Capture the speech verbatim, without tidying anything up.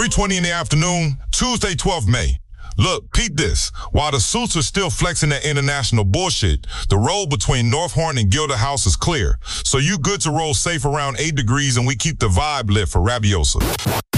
three twenty in the afternoon, Tuesday, twelfth of May. Look, peep this. While the suits are still flexing that international bullshit, the road between North Horn and Gilder House is clear. So you good to roll safe around eight degrees and we keep the vibe lit for Rabiosa.